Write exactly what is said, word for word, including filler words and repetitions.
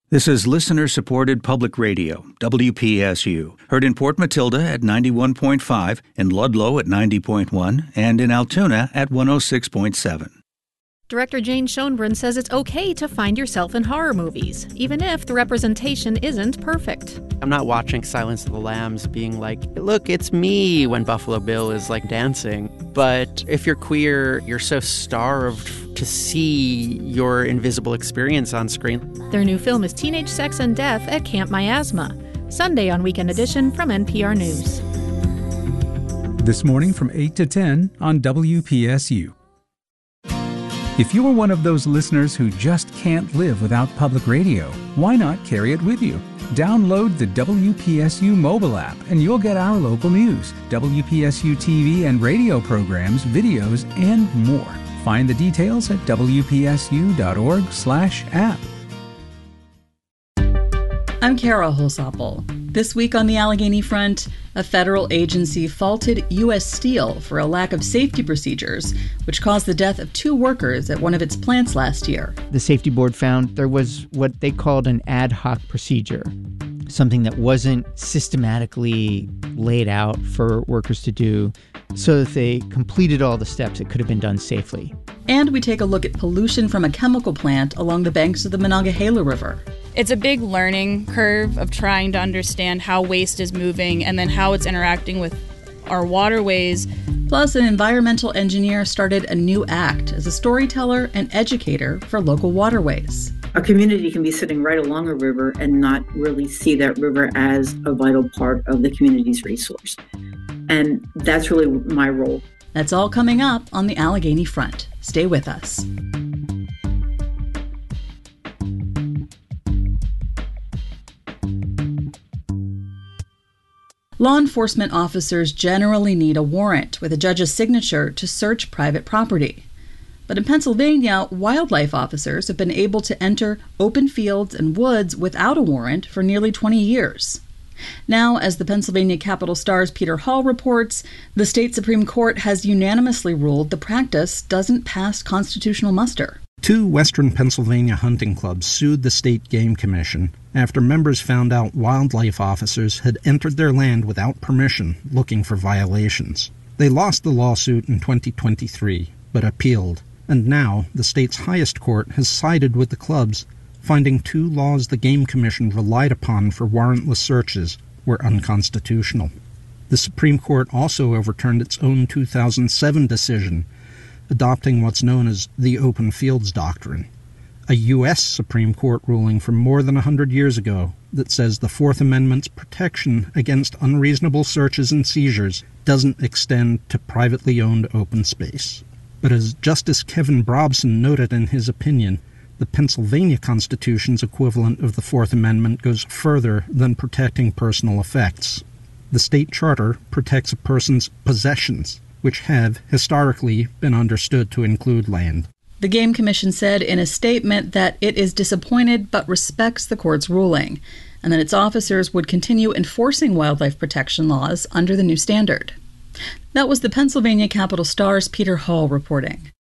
This is listener-supported public radio, W P S U, heard in Port Matilda at ninety-one point five, in Ludlow at ninety point one, and in Altoona at one oh six point seven. Director Jane Schoenbrunn says it's okay to find yourself in horror movies, even if the representation isn't perfect. I'm not watching Silence of the Lambs being like, look, it's me, when Buffalo Bill is like dancing. But if you're queer, you're so starved to see your invisible experience on screen. Their new film is Teenage Sex and Death at Camp Miasma, Sunday on Weekend Edition from N P R News. This morning from eight to ten on W P S U. If you're one of those listeners who just can't live without public radio, why not carry it with you? Download the W P S U mobile app and you'll get our local news, W P S U T V and radio programs, videos, and more. Find the details at W P S U dot org slash app. I'm Kara Holsapple. This week on the Allegheny front, a federal agency faulted U S Steel for a lack of safety procedures, which caused the death of two workers at one of its plants last year. The safety board found there was what they called an ad hoc procedure, something that wasn't systematically laid out for workers to do, so that they completed all the steps that could have been done safely. And we take a look at pollution from a chemical plant along the banks of the Monongahela River. It's a big learning curve of trying to understand how waste is moving and then how it's interacting with our waterways. Plus, an environmental engineer started a new act as a storyteller and educator for local waterways. A community can be sitting right along a river and not really see that river as a vital part of the community's resource. And that's really my role. That's all coming up on the Allegheny front. Stay with us. Law enforcement officers generally need a warrant with a judge's signature to search private property. But in Pennsylvania, wildlife officers have been able to enter open fields and woods without a warrant for nearly twenty years. Now, as the Pennsylvania Capitol Star's Peter Hall reports, the state Supreme Court has unanimously ruled the practice doesn't pass constitutional muster. Two Western Pennsylvania hunting clubs sued the State Game Commission after members found out wildlife officers had entered their land without permission, looking for violations. They lost the lawsuit in twenty twenty-three, but appealed, and now the state's highest court has sided with the clubs, finding two laws the Game Commission relied upon for warrantless searches were unconstitutional. The Supreme Court also overturned its own two thousand seven decision, adopting what's known as the Open Fields Doctrine, a U S Supreme Court ruling from more than one hundred years ago that says the Fourth Amendment's protection against unreasonable searches and seizures doesn't extend to privately owned open space. But as Justice Kevin Brobson noted in his opinion, the Pennsylvania Constitution's equivalent of the Fourth Amendment goes further than protecting personal effects. The state charter protects a person's possessions, which have historically been understood to include land. The Game Commission said in a statement that it is disappointed but respects the court's ruling, and that its officers would continue enforcing wildlife protection laws under the new standard. That was the Pennsylvania Capitol Star's Peter Hall reporting.